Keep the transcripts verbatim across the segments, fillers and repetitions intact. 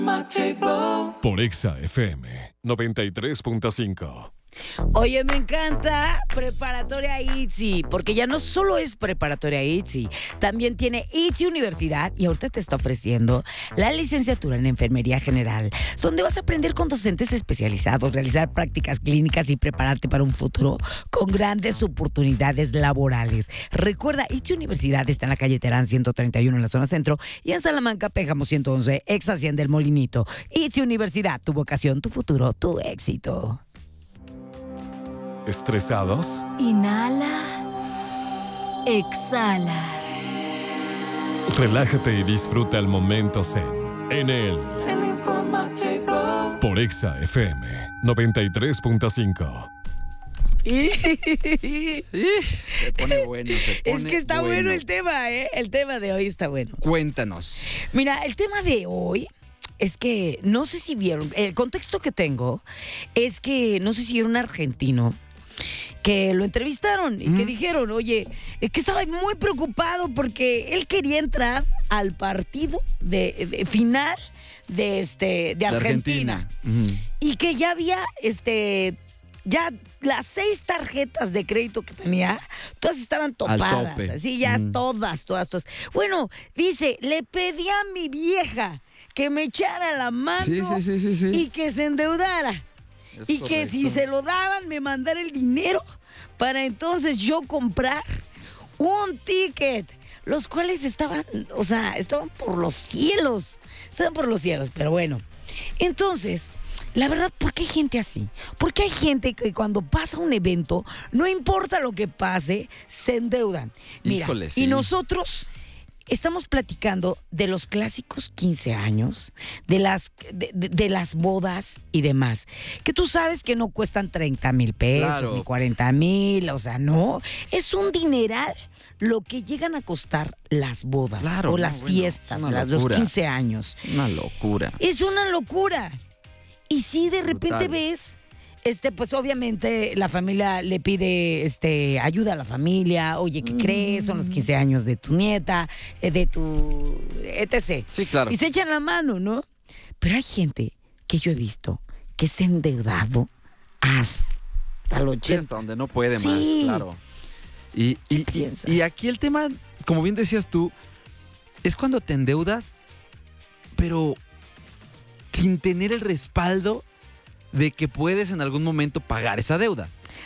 Por Exa F M noventa y tres punto cinco. Oye, me encanta Preparatoria ITZY, porque ya no solo es Preparatoria ITZY, también tiene ITZY Universidad y ahorita te está ofreciendo la licenciatura en Enfermería General, donde vas a aprender con docentes especializados, realizar prácticas clínicas y prepararte para un futuro con grandes oportunidades laborales. Recuerda, ITZY Universidad está en la calle Terán ciento treinta y uno en la zona centro y en Salamanca, Pénjamo ciento once, ex Hacienda del Molinito. ITZY Universidad, tu vocación, tu futuro, tu éxito. ¿Estresados? Inhala. Exhala. Relájate y disfruta el momento zen en el Por Exa F M noventa y tres punto cinco. Se pone bueno, se pone Es que está bueno. bueno el tema, ¿eh? El tema de hoy está bueno. Cuéntanos. Mira, el tema de hoy es que no sé si vieron, el contexto que tengo es que no sé si vieron un argentino que lo entrevistaron y mm. que dijeron, oye, es que estaba muy preocupado porque él quería entrar al partido de, de final de este de Argentina, Argentina. Uh-huh. Y que ya había este ya las seis tarjetas de crédito que tenía, todas estaban topadas, así ya mm. todas, todas, todas. Bueno, dice, le pedí a mi vieja que me echara la mano sí, sí, sí, sí, sí. y que se endeudara. Es y correcto. Que si se lo daban, me mandara el dinero para entonces yo comprar un ticket. Los cuales estaban, o sea, estaban por los cielos. Estaban por los cielos, pero bueno. Entonces, la verdad, ¿por qué hay gente así? Porque hay gente que cuando pasa un evento, no importa lo que pase, se endeudan. Mira, Híjole, sí. Y nosotros estamos platicando de los clásicos quince años, de las, de, de, de las bodas y demás. Que tú sabes que no cuestan treinta mil pesos, claro. Ni cuarenta mil, o sea, no. Es un dineral lo que llegan a costar las bodas, claro, o no, las bueno, fiestas, las, los quince años. Es una locura. Es una locura. Y si de repente Brutal. ves... Este, pues obviamente la familia le pide este, ayuda a la familia. Oye, ¿qué mm. crees? Son los quince años de tu nieta, de tu etcétera. Sí, claro. Y se echan la mano, ¿no? Pero hay gente que yo he visto que se ha endeudado hasta el ochenta. Sí, hasta donde no puede sí. más, claro. Y, y, y, y aquí el tema, como bien decías tú, es cuando te endeudas, pero sin tener el respaldo de que puedes en algún momento pagar esa deuda.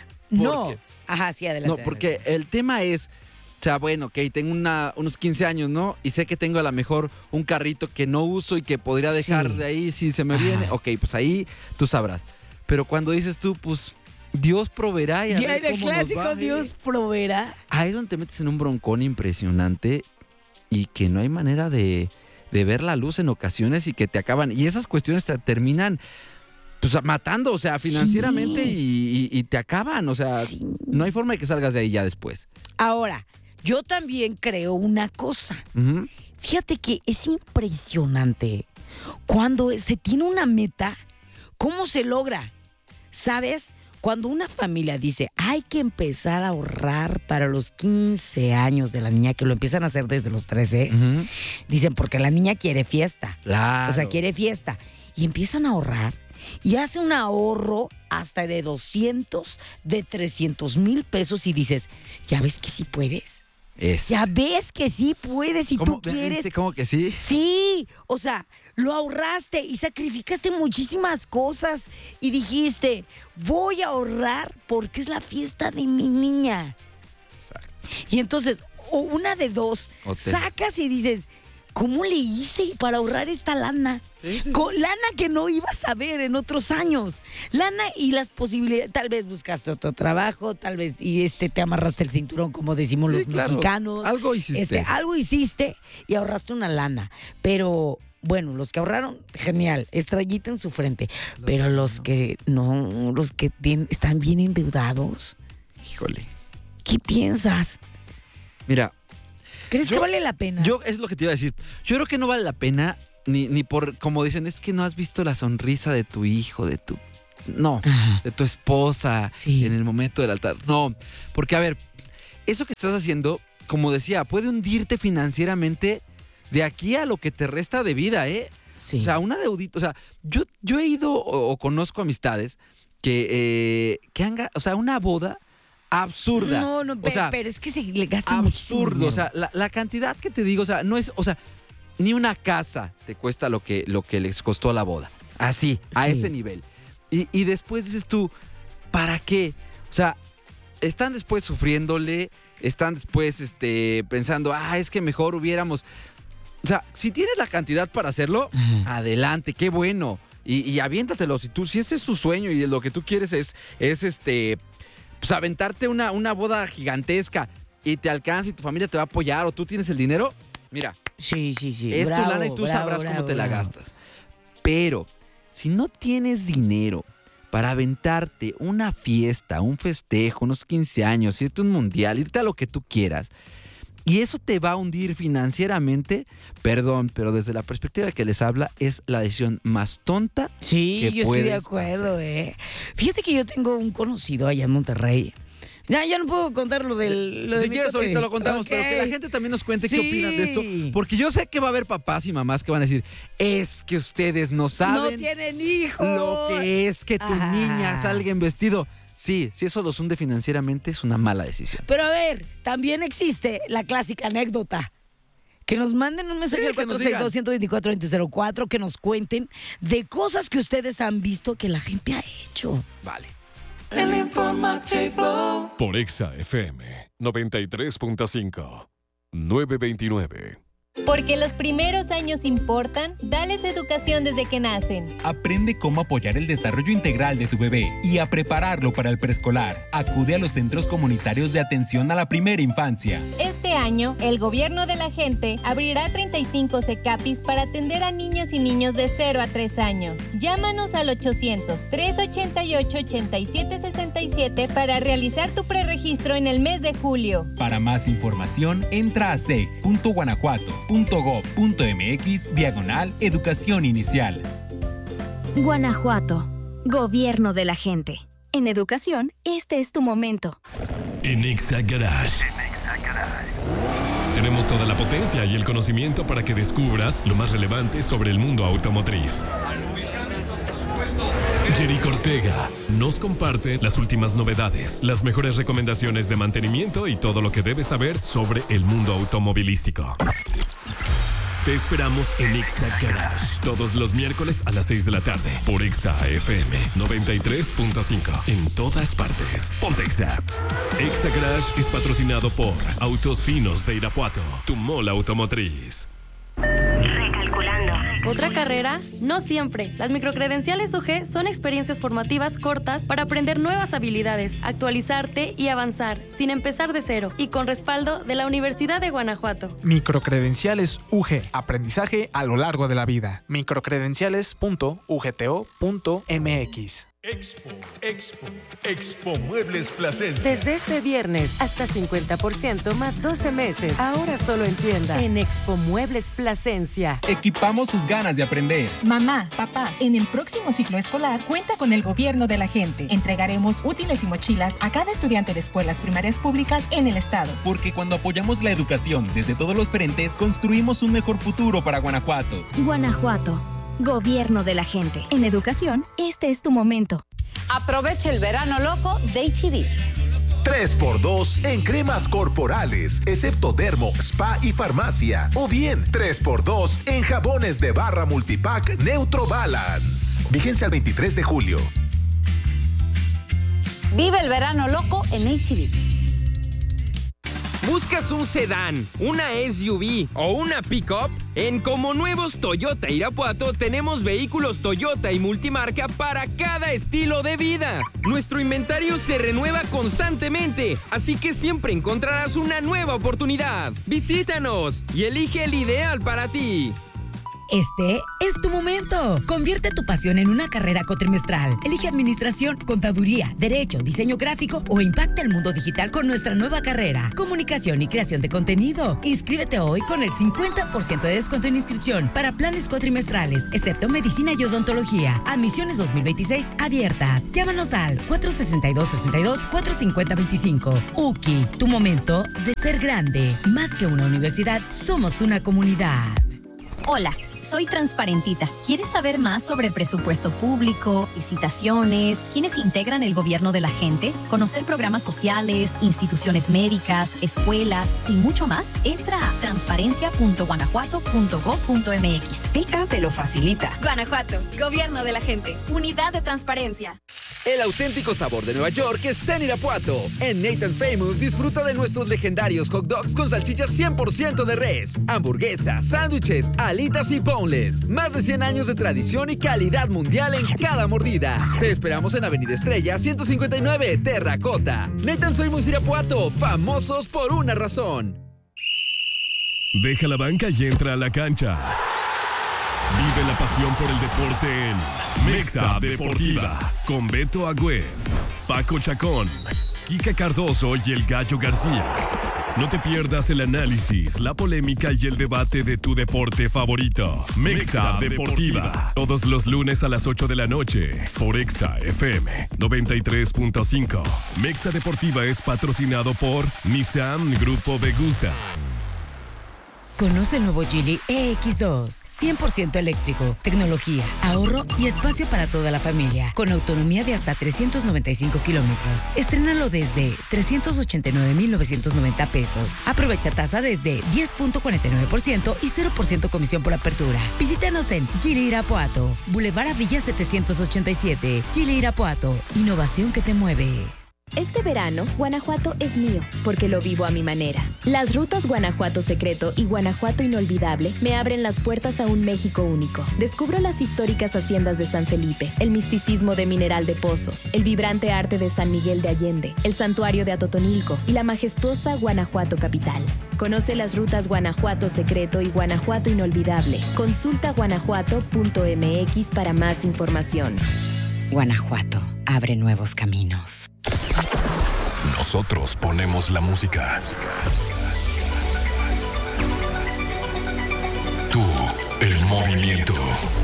No. Ajá, sí, adelante. No, porque adelante. El tema es, o sea, bueno, ok, tengo una, unos quince años, ¿no? Y sé que tengo a lo mejor un carrito que no uso y que podría dejar sí. de ahí si se me Ajá. viene. Ok, pues ahí tú sabrás. Pero cuando dices tú, pues, Dios proveerá. Y a ya ver el cómo clásico nos va, Dios ¿eh? proveerá. Ahí es donde te metes en un broncón impresionante y que no hay manera de, de ver la luz en ocasiones y que te acaban. Y esas cuestiones te terminan... Pues matando, o sea, financieramente sí. y, y, y te acaban, o sea, sí. no hay forma de que salgas de ahí ya después. Ahora, yo también creo una cosa. Uh-huh. Fíjate que es impresionante cuando se tiene una meta, ¿cómo se logra? ¿Sabes? Cuando una familia dice, hay que empezar a ahorrar para los quince años de la niña, que lo empiezan a hacer desde los trece, uh-huh. dicen, porque la niña quiere fiesta. Claro. O sea, quiere fiesta. Y empiezan a ahorrar. Y hace un ahorro hasta de doscientos, de trescientos mil pesos y dices, ¿ya ves que sí puedes? Es. Ya ves que sí puedes y tú quieres. ¿Viste cómo que sí? Sí, o sea, lo ahorraste y sacrificaste muchísimas cosas y dijiste, voy a ahorrar porque es la fiesta de mi niña. Exacto. Y entonces, una de dos, Hotel. sacas y dices, ¿cómo le hice para ahorrar esta lana? Sí, sí, Con, sí. Lana que no ibas a ver en otros años. Lana y las posibilidades. Tal vez buscaste otro trabajo, tal vez y este te amarraste el cinturón, como decimos sí, los claro. mexicanos. Algo hiciste. Este, algo hiciste y ahorraste una lana. Pero, bueno, los que ahorraron, genial, estrellita en su frente. Los Pero los no. que no, los que tienen, están bien endeudados. Híjole. ¿Qué piensas? Mira. ¿Crees yo, que vale la pena? Yo, es lo que te iba a decir. Yo creo que no vale la pena, ni, ni por, como dicen, es que no has visto la sonrisa de tu hijo, de tu... No, Ajá. de tu esposa, sí. en el momento del altar. No, porque a ver, eso que estás haciendo, como decía, puede hundirte financieramente de aquí a lo que te resta de vida, ¿eh? Sí. O sea, una deudita. O sea, yo, yo he ido o, o conozco amistades que, eh, que han, ga- o sea, una boda absurda. No, no, o pe- sea, pero es que se le gasta muchísimo absurdo. dinero. O sea, la, la cantidad que te digo, o sea, no es, o sea, ni una casa te cuesta lo que, lo que les costó la boda. Así, a Sí. ese nivel. Y, y después dices tú, ¿para qué? O sea, están después sufriéndole, están después este, pensando, ah, es que mejor hubiéramos. O sea, si tienes la cantidad para hacerlo, Ujú. adelante, qué bueno. Y, y aviéntatelo. Si tú, si ese es tu sueño y lo que tú quieres es, es este, pues aventarte una, una boda gigantesca y te alcanza y tu familia te va a apoyar o tú tienes el dinero, mira, Sí, sí, sí. es bravo, tu lana y tú bravo, sabrás bravo, cómo te la bravo. gastas. Pero si no tienes dinero para aventarte una fiesta, un festejo, unos quince años, irte a un mundial, irte a lo que tú quieras, y eso te va a hundir financieramente, perdón, pero desde la perspectiva que les habla, es la decisión más tonta. Sí, que yo estoy de puedes acuerdo, eh. Fíjate que yo tengo un conocido allá en Monterrey. Ya, ya no puedo contar lo del. Lo de Si mi quieres, cuate. ahorita lo contamos, pero que la Ok. gente también nos cuente Sí. qué opinan de esto. Porque yo sé que va a haber papás y mamás que van a decir, es que ustedes no No saben tienen hijos. lo que es que tu Ah. niña salga en vestido. Sí, si eso los hunde financieramente es una mala decisión. Pero a ver, también existe la clásica anécdota. Que nos manden un mensaje Sí, al que nos cuatro seis dos, uno dos cuatro, dos cero cero cuatro, que nos cuenten de cosas que ustedes han visto que la gente ha hecho. Vale. Por Exa F M noventa y tres punto cinco. nueve veintinueve. Porque los primeros años importan, dales educación desde que nacen. Aprende cómo apoyar el desarrollo integral de tu bebé y a prepararlo para el preescolar. Acude a los centros comunitarios de atención a la primera infancia. Este año, el gobierno de la gente abrirá treinta y cinco CECAPIS para atender a niñas y niños de cero a tres años. Llámanos al ochocientos, trescientos ochenta y ocho, ochenta y siete sesenta y siete para realizar tu preregistro en el mes de julio. Para más información, entra a c e c punto guanajuato punto gob punto m x diagonal educación inicial. Guanajuato, gobierno de la gente. En educación, este es tu momento. En Exa Garage. Tenemos toda la potencia y el conocimiento para que descubras lo más relevante sobre el mundo automotriz. Jerico Ortega nos comparte las últimas novedades, las mejores recomendaciones de mantenimiento y todo lo que debes saber sobre el mundo automovilístico. Te esperamos en Exa Garage todos los miércoles a las seis de la tarde por Exa F M noventa y tres punto cinco. En todas partes. Ponte Exa. Exa Garage es patrocinado por Autos Finos de Irapuato, tu mall automotriz. ¿Otra carrera? No siempre. Las microcredenciales U G son experiencias formativas cortas para aprender nuevas habilidades, actualizarte y avanzar, sin empezar de cero, y con respaldo de la Universidad de Guanajuato. Microcredenciales U G. Aprendizaje a lo largo de la vida. microcredenciales punto u g t o punto m x. Expo, Expo, Expo Muebles Plasencia. Desde este viernes hasta cincuenta por ciento más doce meses. Ahora solo en tienda. En Expo Muebles Plasencia. Equipamos sus ganas de aprender. Mamá, papá, en el próximo ciclo escolar cuenta con el gobierno de la gente. Entregaremos útiles y mochilas a cada estudiante de escuelas primarias públicas en el estado. Porque cuando apoyamos la educación desde todos los frentes, construimos un mejor futuro para Guanajuato. Guanajuato, gobierno de la gente. En educación, este es tu momento. Aprovecha el verano loco de H E B. tres por dos en cremas corporales, excepto dermo, spa y farmacia. O bien tres por dos en jabones de barra multipack Neutro Balance. Vigencia el veintitrés de julio. Vive el verano loco en H E B. ¿Buscas un sedán, una S U V o una pick-up? En Como Nuevos Toyota Irapuato tenemos vehículos Toyota y multimarca para cada estilo de vida. Nuestro inventario se renueva constantemente, así que siempre encontrarás una nueva oportunidad. Visítanos y elige el ideal para ti. Este es tu momento. Convierte tu pasión en una carrera cuatrimestral. Elige administración, contaduría, derecho, diseño gráfico o impacta el mundo digital con nuestra nueva carrera. Comunicación y creación de contenido. Inscríbete hoy con el cincuenta por ciento de descuento en inscripción para planes cuatrimestrales, excepto medicina y odontología. Admisiones dos mil veintiséis abiertas. Llámanos al cuatro seis dos, seis dos, cuatro cinco cero dos cinco. U C I, tu momento de ser grande. Más que una universidad, somos una comunidad. Hola. Soy transparentita. ¿Quieres saber más sobre presupuesto público, licitaciones, quiénes integran el gobierno de la gente, conocer programas sociales, instituciones médicas, escuelas y mucho más? Entra a transparencia punto guanajuato punto gob punto mx. Pica te lo facilita. Guanajuato, gobierno de la gente, unidad de transparencia. El auténtico sabor de Nueva York está en Irapuato. En Nathan's Famous disfruta de nuestros legendarios hot dogs con salchichas cien por ciento de res, hamburguesas, sándwiches, alitas y boneless. Más de cien años de tradición y calidad mundial en cada mordida. Te esperamos en Avenida Estrella ciento cincuenta y nueve, Terracota. Nathan's Famous Irapuato, famosos por una razón. Deja la banca y entra a la cancha. Vive la pasión por el deporte en Mexa Deportiva, con Beto Agüed, Paco Chacón, Kika Cardoso y el Gallo García. No te pierdas el análisis, la polémica y el debate de tu deporte favorito. Mexa Deportiva, todos los lunes a las ocho de la noche, por Exa F M noventa y tres punto cinco. Mexa Deportiva es patrocinado por Nissan Grupo Vegusa. Conoce el nuevo Geely E X dos, cien por ciento eléctrico, tecnología, ahorro y espacio para toda la familia, con autonomía de hasta trescientos noventa y cinco kilómetros. Estrénalo desde trescientos ochenta y nueve mil novecientos noventa pesos. Aprovecha tasa desde diez punto cuarenta y nueve por ciento y cero por ciento comisión por apertura. Visítanos en Geely Irapuato, Boulevard Avilla setecientos ochenta y siete. Geely Irapuato, innovación que te mueve. Este verano, Guanajuato es mío, porque lo vivo a mi manera. Las rutas Guanajuato Secreto y Guanajuato Inolvidable me abren las puertas a un México único. Descubro las históricas haciendas de San Felipe, el misticismo de Mineral de Pozos, el vibrante arte de San Miguel de Allende, el santuario de Atotonilco y la majestuosa Guanajuato Capital. Conoce las rutas Guanajuato Secreto y Guanajuato Inolvidable. Consulta guanajuato punto m x para más información. Guanajuato abre nuevos caminos. Nosotros ponemos la música. Tú, el movimiento.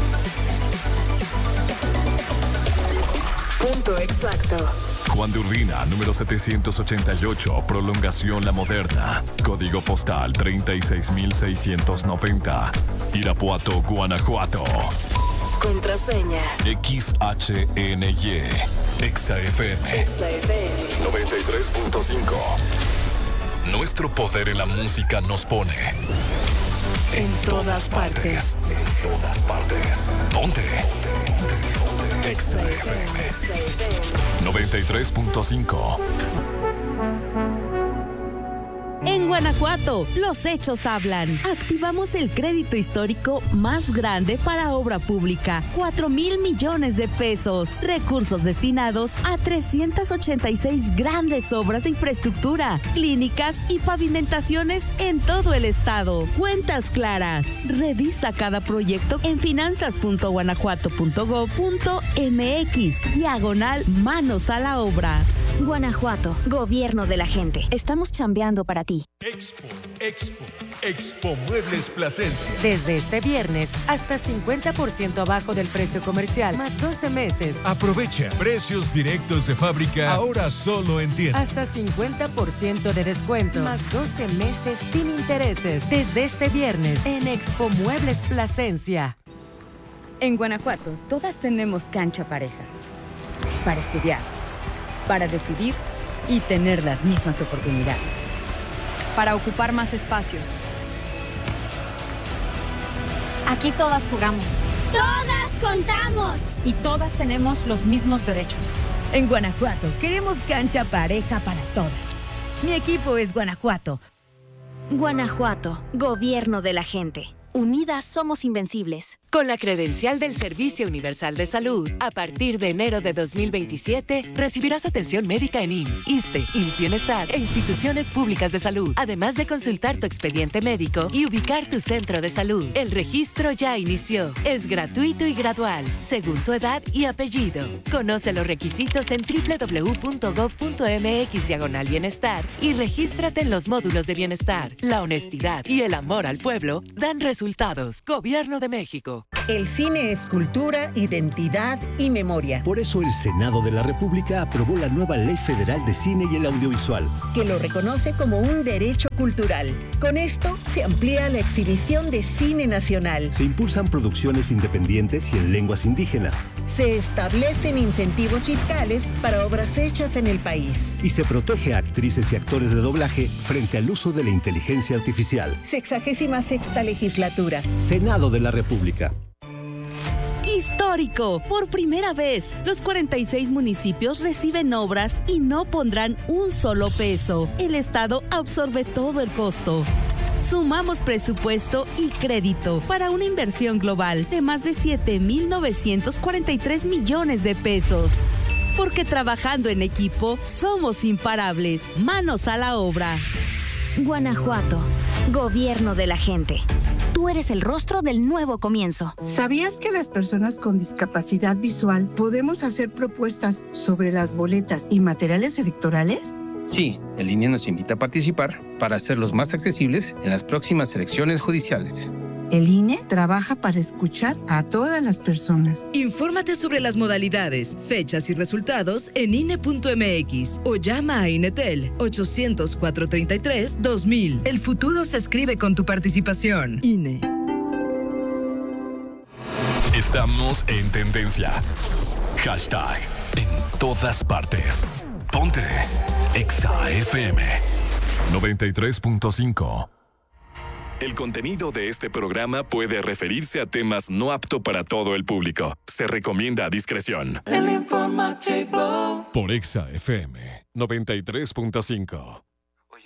Punto exacto. Juan de Urbina, número setecientos ochenta y ocho, Prolongación La Moderna. Código postal treinta y seis mil seiscientos noventa. Irapuato, Guanajuato. Contraseña. X H N Y. Exa F M. Exa F M. noventa y tres punto cinco. Nuestro poder en la música nos pone En, en todas partes. partes. En todas partes. Ponte. Exa F M. noventa y tres punto cinco. En Guanajuato, los hechos hablan. Activamos el crédito histórico más grande para obra pública, cuatro mil millones de pesos. Recursos destinados a trescientas ochenta y seis grandes obras de infraestructura, clínicas y pavimentaciones en todo el estado. Cuentas claras. Revisa cada proyecto en finanzas punto guanajuato punto gob punto m x, diagonal manos a la obra. Guanajuato, gobierno de la gente. Estamos chambeando para ti. Expo, Expo, Expo Muebles Plasencia. Desde este viernes, hasta cincuenta por ciento abajo del precio comercial, más doce meses. Aprovecha precios directos de fábrica, ahora solo en tienda. Hasta cincuenta por ciento de descuento, más doce meses sin intereses. Desde este viernes, en Expo Muebles Plasencia. En Guanajuato, todas tenemos cancha pareja. Para estudiar, para decidir y tener las mismas oportunidades. Para ocupar más espacios. Aquí todas jugamos. ¡Todas contamos! Y todas tenemos los mismos derechos. En Guanajuato queremos cancha pareja para todas. Mi equipo es Guanajuato. Guanajuato, gobierno de la gente. Unidas somos invencibles. Con la credencial del Servicio Universal de Salud, a partir de enero de dos mil veintisiete, recibirás atención médica en I M S S, ISSSTE, I M S S Bienestar e instituciones públicas de salud, además de consultar tu expediente médico y ubicar tu centro de salud. El registro ya inició. Es gratuito y gradual, según tu edad y apellido. Conoce los requisitos en doble u doble u doble u punto gob punto m x diagonal bienestar y regístrate en los módulos de bienestar. La honestidad y el amor al pueblo dan resultados. Gobierno de México. El cine es cultura, identidad y memoria. Por eso el Senado de la República aprobó la nueva Ley Federal de Cine y el Audiovisual, que lo reconoce como un derecho cultural. Con esto se amplía la exhibición de cine nacional. Se impulsan producciones independientes y en lenguas indígenas. Se establecen incentivos fiscales para obras hechas en el país. Y se protege a actrices y actores de doblaje frente al uso de la inteligencia artificial. Sexagésima sexta legislatura. Senado de la República. Histórico. Por primera vez, los cuarenta y seis municipios reciben obras y no pondrán un solo peso. El Estado absorbe todo el costo. Sumamos presupuesto y crédito para una inversión global de más de siete mil novecientos cuarenta y tres millones de pesos. Porque trabajando en equipo, somos imparables. Manos a la obra. Guanajuato. Gobierno de la gente. Tú eres el rostro del nuevo comienzo. ¿Sabías que las personas con discapacidad visual podemos hacer propuestas sobre las boletas y materiales electorales? Sí, el I N E nos invita a participar para hacerlos más accesibles en las próximas elecciones judiciales. El I N E trabaja para escuchar a todas las personas. Infórmate sobre las modalidades, fechas y resultados en I N E punto M X o llama a INETEL ochocientos, cuatrocientos treinta y tres, dos mil. El futuro se escribe con tu participación. I N E. Estamos en tendencia. Hashtag en todas partes. Ponte Exa F M noventa y tres punto cinco. El contenido de este programa puede referirse a temas no apto para todo el público. Se recomienda discreción. El informativo. Por Exa F M noventa y tres punto cinco.